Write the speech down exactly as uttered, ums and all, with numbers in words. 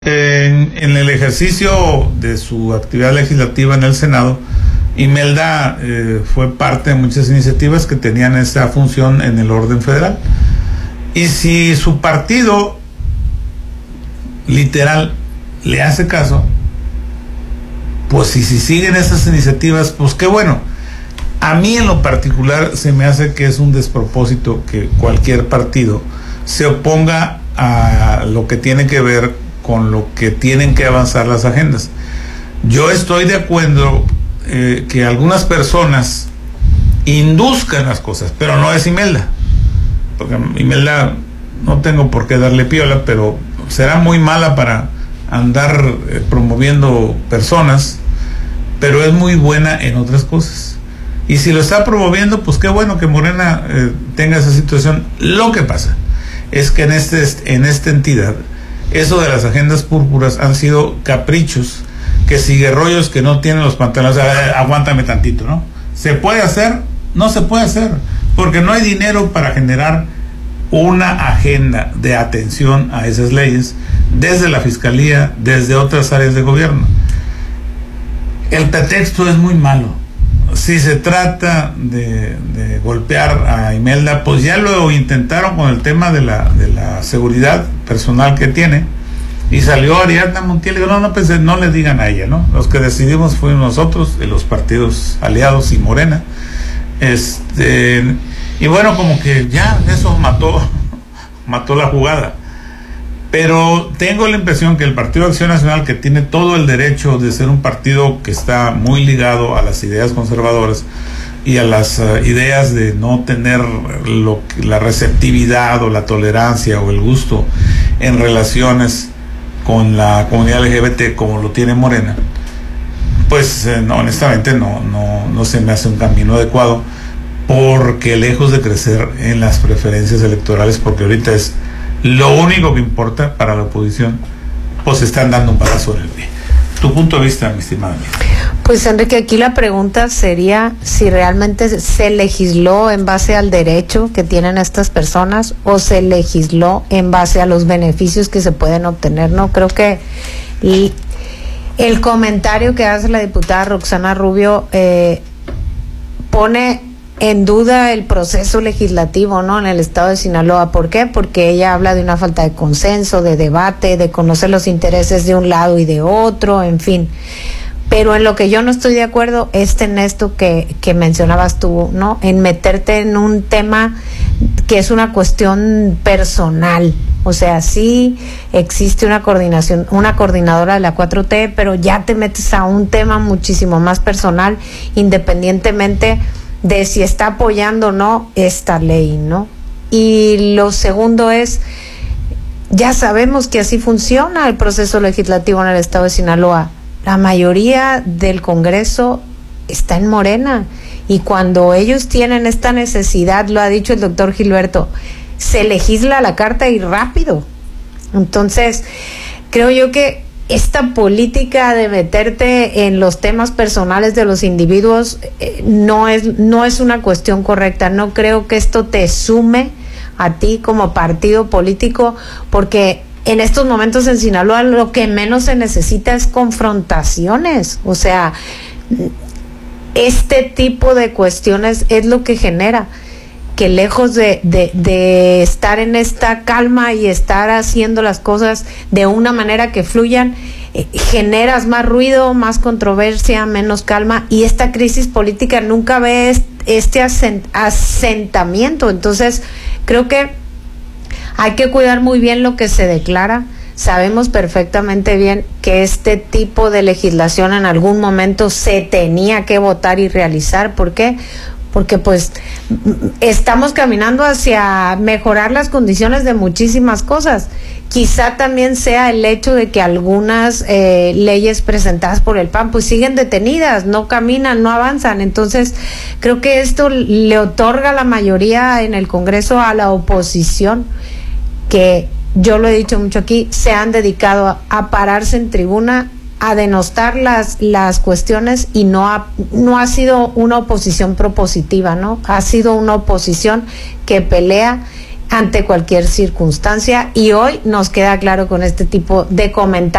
En, en el ejercicio de su actividad legislativa en el Senado, Imelda eh, fue parte de muchas iniciativas que tenían esa función en el orden federal. Y si su partido literal le hace caso, pues si, si siguen esas iniciativas, pues qué bueno. A mí en lo particular se me hace que es un despropósito que cualquier partido se oponga a lo que tiene que ver con lo que tienen que avanzar las agendas. Yo estoy de acuerdo eh, que algunas personas induzcan las cosas, pero no es Imelda, porque Imelda no tengo por qué darle piola, pero será muy mala para andar eh, promoviendo personas, pero es muy buena en otras cosas. Y si lo está promoviendo, pues qué bueno que Morena eh, tenga esa situación. Lo que pasa es que en este en esta entidad, eso de las agendas púrpuras han sido caprichos, que sigue rollos que no tienen los pantalones. Ah, aguántame tantito, ¿no? ¿Se puede hacer? No se puede hacer, porque no hay dinero para generar una agenda de atención a esas leyes desde la Fiscalía, desde otras áreas de gobierno. El pretexto es muy malo. Si se trata de, de golpear a Imelda, pues ya lo intentaron con el tema de la, de la seguridad personal que tiene, y salió Ariadna Montiel y dijo, no, no, pues no le digan a ella, ¿no? Los que decidimos fuimos nosotros, de los partidos aliados y Morena. Este, y bueno, como que ya eso mató, mató la jugada. Pero tengo la impresión que el Partido Acción Nacional, que tiene todo el derecho de ser un partido que está muy ligado a las ideas conservadoras y a las uh, ideas de no tener lo, la receptividad o la tolerancia o el gusto en relaciones con la comunidad L G B T como lo tiene Morena, pues eh, no, honestamente no, no, no se me hace un camino adecuado, porque lejos de crecer en las preferencias electorales, porque ahorita es lo único que importa para la oposición, pues están dando un balazo en el pie. Tu punto de vista, mi estimada amiga. Pues Enrique, aquí la pregunta sería si realmente se legisló en base al derecho que tienen estas personas o se legisló en base a los beneficios que se pueden obtener. No creo que y el comentario que hace la diputada Roxana Rubio eh, pone en duda el proceso legislativo, ¿no?, en el estado de Sinaloa. ¿Por qué? Porque ella habla de una falta de consenso, de debate, de conocer los intereses de un lado y de otro, en fin. Pero en lo que yo no estoy de acuerdo es en esto que, que mencionabas tú, ¿no?, en meterte en un tema que es una cuestión personal. O sea, sí existe una coordinación, una coordinadora de la cuatro T, pero ya te metes a un tema muchísimo más personal, independientemente de si está apoyando o no esta ley, ¿no? Y lo segundo es, ya sabemos que así funciona el proceso legislativo en el estado de Sinaloa. La mayoría del Congreso está en Morena, y cuando ellos tienen esta necesidad, lo ha dicho el doctor Gilberto, se legisla a la carta y rápido. Entonces, creo yo que esta política de meterte en los temas personales de los individuos eh, no es no es una cuestión correcta. No creo que esto te sume a ti como partido político, porque en estos momentos en Sinaloa lo que menos se necesita es confrontaciones. O sea, este tipo de cuestiones es lo que genera que lejos de, de, de estar en esta calma y estar haciendo las cosas de una manera que fluyan, eh, generas más ruido, más controversia, menos calma, y esta crisis política nunca ve este asent, asentamiento. Entonces, creo que hay que cuidar muy bien lo que se declara. Sabemos perfectamente bien que este tipo de legislación en algún momento se tenía que votar y realizar. ¿Por qué? Porque pues estamos caminando hacia mejorar las condiciones de muchísimas cosas. Quizá también sea el hecho de que algunas eh, leyes presentadas por el P A N pues siguen detenidas, no caminan, no avanzan. Entonces creo que esto le otorga la mayoría en el Congreso a la oposición, que yo lo he dicho mucho aquí, se han dedicado a, a pararse en tribuna, a denostar las las cuestiones, y no ha, no ha sido una oposición propositiva, ¿no? Ha sido una oposición que pelea ante cualquier circunstancia, y hoy nos queda claro con este tipo de comentarios